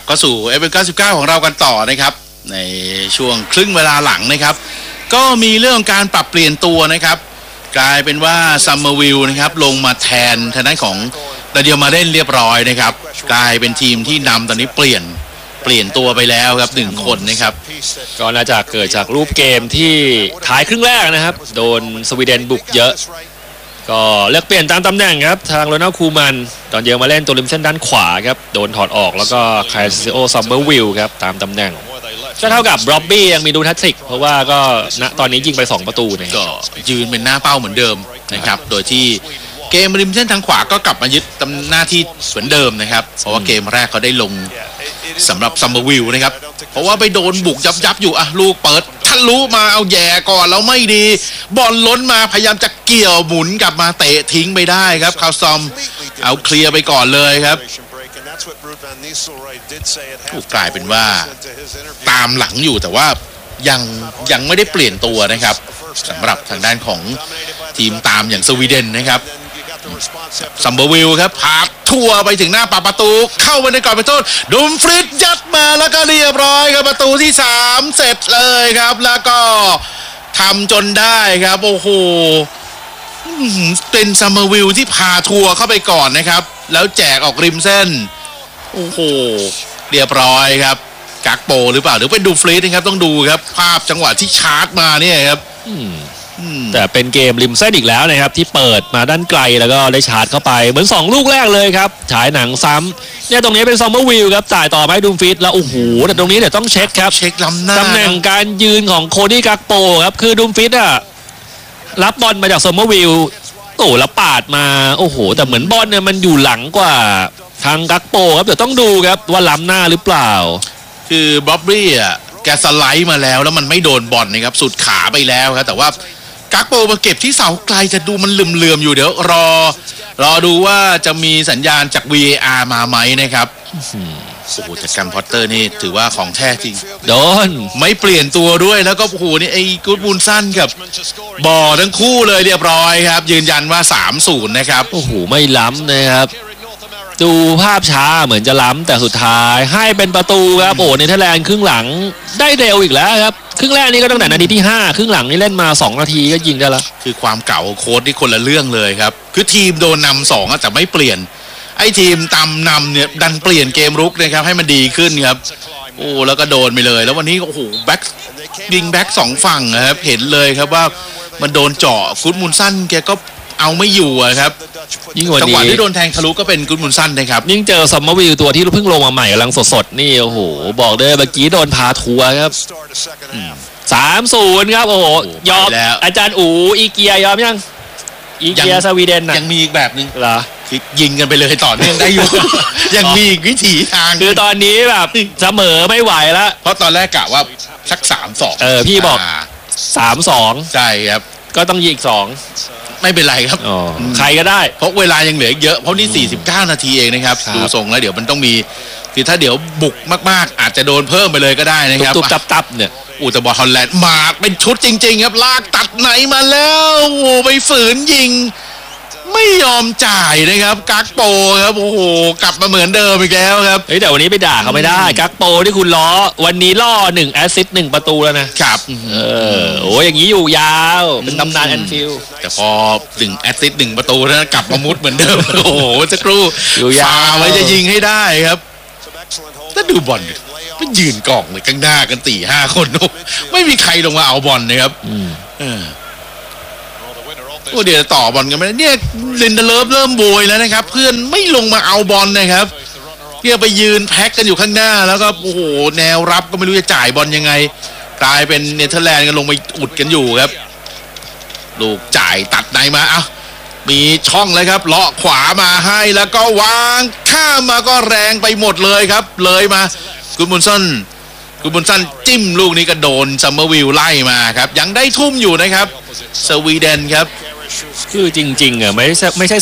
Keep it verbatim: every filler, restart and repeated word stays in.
เข้าสู่ เอฟ เอ็ม เก้าสิบเก้า ของเรากันต่อนะครับในช่วงครึ่งเวลาหลังนะครับก็มีเรื่องการปรับเปลี่ยนตัวนะครับกลายเป็นว่าซัมเมอร์วิลล์นะครับลงมาแทนทางด้านของดาเดียมาเล่นเรียบร้อยนะครับกลายเป็นทีมที่นำตอนนี้เปลี่ยนเปลี่ยนตัวไปแล้วครับหนึ่งคนนะครับก็น่าจะเกิดจากรูปเกมที่ท้ายครึ่งแรกนะครับโดนสวีเดนบุกเยอะก็เลือกเปลี่ยนตามตำแหน่งครับทางโรนัลด์คูมันตอนเดียวมาเล่นตัวริมเส้นด้านขวาครับโดนถอดออกแล้วก็คาซิโอซัมเมอร์วิลล์ครับตามตำแหน่งก็เท่ากับร็อบบี้ยังมีดูแฮตทริกเพราะว่าก็ณตอนนี้ยิงไปสองประตูเนี่ยก็ยืนเป็นหน้าเป้าเหมือนเดิมนะครับโดยที่เกมริมเส้นทางขวาก็กลับมายึดตำหน้าที่เหมือนเดิมนะครับเพราะว่าเกมแรกเขาได้ลงสำหรับซัมเมอร์วิลล์นะครับเพราะว่าไปโดนบุกยับยับอยู่อะลูกเปิดทะลุมาเอาแย่ก่อนแล้วไม่ดีบอลล้นมาพยายามจะเกี่ยวหมุนกลับมาเตะทิ้งไปได้ครับคาซอมเอาเคลียร์ไปก่อนเลยครับถูกกลายเป็นว่าตามหลังอยู่แต่ว่ายังยังไม่ได้เปลี่ยนตัวนะครับสำหรับทางด้านของทีมตามอย่างสวีเดนนะครับซัมเบอร์วิลล์ครับพาทั่วไปถึงหน้าปากประตูเข้าไปในกรอบเป็นโทษดุมฟริดยัดมาแล้วก็เรียบร้อยครับประตูที่สามเสร็จเลยครับแล้วก็ทำจนได้ครับโอ้โหเป็นซัมเบอร์วิลล์ที่พาทัวร์เข้าไปก่อนนะครับแล้วแจกออกริมเส้นโอ้โหเรียบร้อยครับกักโปหรือเปล่าหรือเป็นดูฟริดนะครับต้องดูครับภาพจังหวะที่ชาร์จมาเนี่ยครับแต่เป็นเกมริมเส้นอีกแล้วนะครับที่เปิดมาด้านไกลแล้วก็ได้ชาร์จเข้าไปเหมือนสองลูกแรกเลยครับฉายหนังซ้ำเนี่ยตรงนี้เป็นซัมเมอร์วิลล์ครับจ่ายต่อไปดูฟริดแล้วโอ้โหแต่ตรงนี้เดี๋ยวต้องเช็คครับเช็คล้ำหน้าตำแหน่งการยืนของโคดี้กักโปครับคือดูฟริดอะรับบอลมาจากซัมเมอร์วิลล์โอ้แล้วปาดมาโอ้โหแต่เหมือนบอลเนี่ยมันอยู่หลังกว่าทางกักโปครับเดี๋ยวต้องดูครับว่าล้ำหน้าหรือเปล่าคือบ๊อบบี้อ่ะแกสไลด์มาแล้วแล้วมันไม่โดนบอลนะครับสุดขาไปแล้วครับแต่ว่ากักโปมาเก็บที่เสาไกลจะดูมันเหลื่อมๆอยู่เดี๋ยวรอรอดูว่าจะมีสัญญาณจาก วี เอ อาร์ มาไหมนะครับโอ้โหจากแกรมพอตเตอร์นี่ถือว่าของแท้จริงโดนไม่เปลี่ยนตัวด้วยแล้วก็โอ้โหนี่ไอ้กู๊ดบูนสั้นกับบอทั้งคู่เลยเรียบร้อยครับยืนยันว่า สามศูนย์ นะครับโอ้โหไม่ล้ำนะครับดูภาพช้าเหมือนจะล้ำแต่สุดท้ายให้เป็นประตูครับโอ้เนเธอร์แลนด์ครึ่งหลังได้เร็วอีกแล้วครับครึ่งแรกนี่ก็ตั้งแต่นาทีที่ห้าครึ่งหลังนี่เล่นมาสองนาทีก็ยิงได้แล้วคือความเก่าโค้ชที่คนละเรื่องเลยครับคือทีมโดนนำสองแต่ไม่เปลี่ยนไอ้ทีมตามนำเนี่ยดันเปลี่ยนเกมรุกนะครับให้มันดีขึ้นครับโอ้แล้วก็โดนไปเลยแล้ววันนี้โอ้โหแบ็คยิงแบ็คสองฝั่งนะครับเห็นเลยครับว่ามันโดนเจาะกุ๊ดมุนสั้นแกก็เอาไม่อยู่ครับยิ่งวันนี้จังหวะที่โดนแทงทะลุก็เป็นกุ๊ดมุนสั้นนะครับยิ่งเจอซัมเมอร์วิลล์ตัวที่เพิ่งลงมาใหม่กำลังสดๆนี่โอ้โหบอกเลยเมื่อกี้โดนพาทัวร์ครับสามศูนย์ครับโอ้โหยอมอาจารย์อูอีเกียยอมยังอีเกียสวีเดนยังมีอีกแบบนึงเหรอคือยิงกันไปเลยต่อเนื่องได้อยู่ ยังมีอีกวิถีทางคือตอนนี้แบบเสมอไม่ไหวแล้วเพราะตอนแรกกะว่าสักสามสองเออพี่บอกสามสองใช่ครับก็ต้องยิงอีกสองไม่เป็นไรครับใครก็ได้เพราะเวลายังเหลือเยอะเพราะนี่สี่สิบเก้านาทีเองนะครับดูทรงแล้วเดี๋ยวมันต้องมีคือถ้าเดี๋ยวบุกมากๆอาจจะโดนเพิ่มไปเลยก็ได้นะครับตุ๊บตับๆเนี่ยอุตบอลฮอลแลนด์มาเป็นชุดจริงๆครับลากตัดไหนมาแล้วโอ้โหไปฝืนยิงไม่ยอมจ่ายนะครับกักโปครับโอ้โหกลับมาเหมือนเดิมอีกแล้วครับเฮ้ยแต่วันนี้ไปด่าเขาไม่ได้กักโปที่คุณล้อวันนี้ล่อหนึ่งแอสซิสต์หนึ่งประตูแล้วนะครับเออโอ้ยอย่างนี้อยู่ยาวเป็นตำนานแอนฟิลด์แต่พอหนึ่งแอสซิสต์หนึ่งประตูแล้วกลับมามุดเหมือนเดิมโอ้โหสักครู่ฟาไว้จะยิงให้ได้ครับถ้าดูบอลก็ยืนกล่องเลยข้างหน้ากันสี่ห้าคนไม่มีใครลงมาเอาบอลนะครับโอ้เดี๋ยวต่อบอลกันไม่ได้เนี่ยลินเดเลฟเริ่มโวยแล้วนะครับเพื่อนไม่ลงมาเอาบอลนะครับเพื่อไปยืนแพ็กกันอยู่ข้างหน้าแล้วก็โอ้โหแนวรับก็ไม่รู้จะจ่ายบอลยังไงกลายเป็นเนเธอร์แลนด์กันลงไปอุดกันอยู่ครับลูกจ่ายตัดในมาเอ้ามีช่องเลยครับเลาะขวามาให้แล้วก็วางข้ามมาก็แรงไปหมดเลยครับเลยมากุ๊ดมุนซันกุ๊ดมุนซันจิ้มลูกนี้ก็โดนซัมเมอร์วิลล์ไล่มาครับยังได้ทุ่มอยู่นะครับสวีเดนครับคือจริงๆอ่ะไม่ใช่ไม่ใช่